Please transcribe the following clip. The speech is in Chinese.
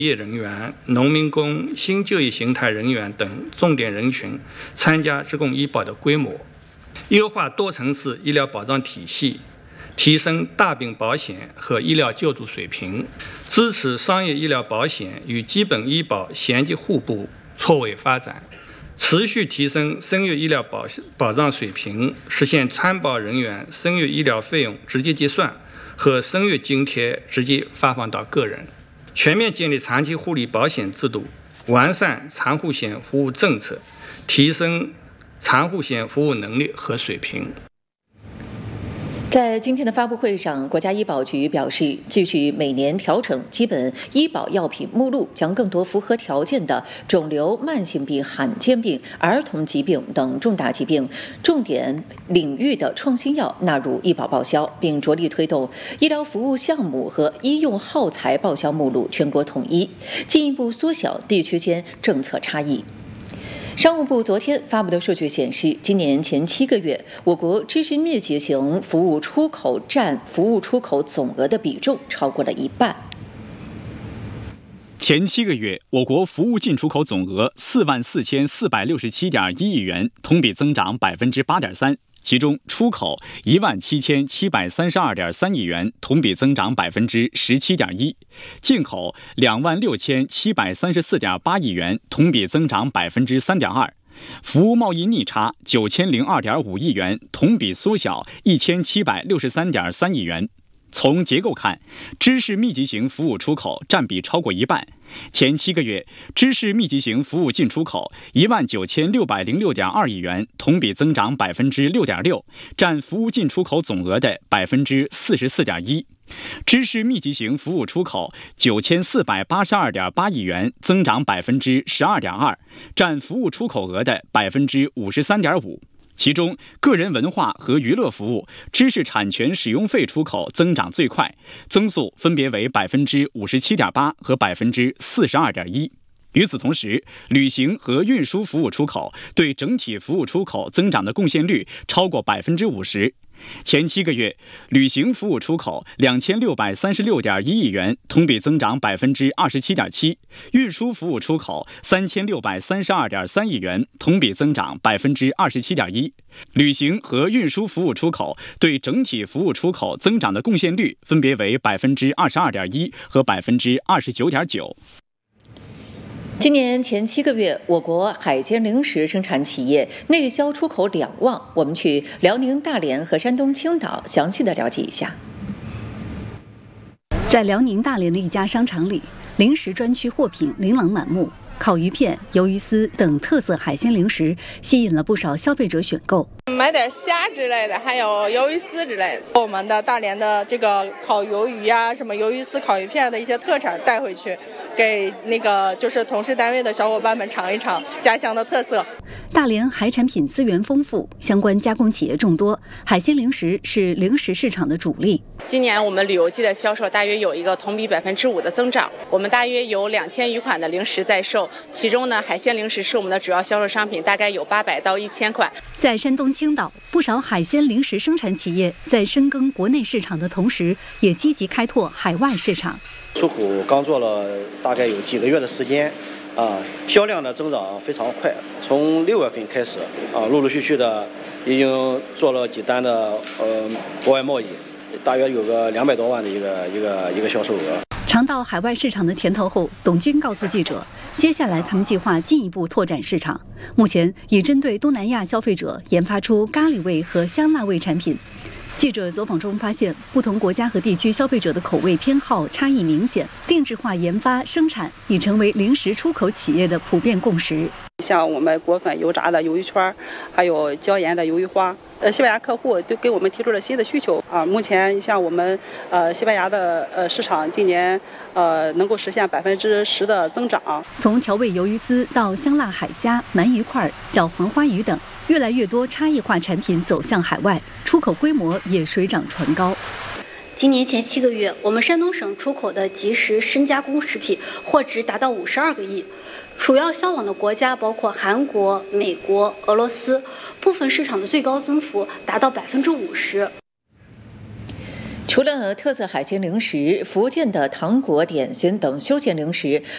业人员、农民工、新就业形态人员等重点人群参加职工医保的规模，优化多层次医疗保障体系，提升大病保险和医疗救助水平，支持商业医疗保险与基本医保衔接互补、错位发展，持续提升生育医疗保障水平，实现参保人员生育医疗费用直接结算和生育津贴直接发放到个人。全面建立长期护理保险制度，完善产护险服务政策，提升产护险服务能力和水平。 在今天的发布会上，国家医保局表示，继续每年调整基本医保药品目录，将更多符合条件的肿瘤、慢性病、罕见病、儿童疾病等重大疾病重点领域的创新药纳入医保报销，并着力推动医疗服务项目和医用耗材报销目录全国统一，进一步缩小地区间政策差异。商务部昨天发布的数据显示，今年前7个月，我国知识密集型服务出口占服务出口总额的比重超过了1半。 前7个月，我国服务进出口总额44467.1亿元，同比增长8.3%。其中，出口17732.3亿元，同比增长17.1%；进口26734.8亿元，同比增长3.2%；服务贸易逆差9002.5亿元，同比缩小1763.3亿元。从结构看，知识密集型服务出口占比超过1半。前7个月，知识密集型服务进出口19606.2亿元，同比增长6.6%，占服务进出口总额的44.1%。知识密集型服务出口9482.8亿元，增长12.2%，占服务出口额的53.5%。其中，个人文化和娱乐服务、知识产权使用费出口增长最快，增速分别为57.8%和42.1%。与此同时，旅行和运输服务出口对整体服务出口增长的贡献率超过50%。前7个月，旅行服务出口2636.1亿元，同比增长27.7%；运输服务出口3632.3亿元，同比增长27.1%。旅行和运输服务出口对整体服务出口增长的贡献率分别为22.1%和29.9%。 今年前7个月，我国海鲜零食生产企业内销出口两旺。我们去辽宁大连和山东青岛详细的了解一下。 在辽宁大连的一家商场里，零食专区货品琳琅满目，烤鱼片、鱿鱼丝等特色海鲜零食吸引了不少消费者选购。 买点虾之类的，还有鱿鱼丝之类的。我们的大连的这个烤鱿鱼呀、什么鱿鱼丝、烤鱼片的一些特产带回去，给就是同事单位的小伙伴们尝一尝家乡的特色。 大连海产品资源丰富，相关加工企业众多，海鲜零食是零食市场的主力。 今年我们旅游季的销售大约有一个同比5%的增长，我们大约有2000余款的零食在售，其中呢，海鲜零食是我们的主要销售商品，大概有800到1000款。 在山东青岛，不少海鲜零食生产企业在深耕国内市场的同时，也积极开拓海外市场。 出口刚做了大概有几个月的时间，销量的增长非常快。从6月份开始，陆陆续续的已经做了几单的国外贸易，大约有个200多万的一个销售额。 尝到海外市场的甜头后，董军告诉记者，接下来他们计划进一步拓展市场，目前已针对东南亚消费者研发出咖喱味和香辣味产品。记者走访中发现，不同国家和地区消费者的口味偏好差异明显，定制化研发生产已成为零食出口企业的普遍共识。 像我们果粉油炸的鱿鱼圈，还有椒盐的鱿鱼花，西班牙客户都给我们提出了新的需求啊。目前像我们西班牙的市场今年能够实现10%的增长。 从调味鱿鱼丝到香辣海虾、鳗鱼块、小黄花鱼等，越来越多差异化产品走向海外，出口规模也水涨船高。 今年前7个月，我们山东省出口的即食深加工食品货值达到52个亿，主要销往的国家包括韩国、美国、俄罗斯，部分市场的最高增幅达到50%。 除了特色海鲜零食，福建的糖果、点心等休闲零食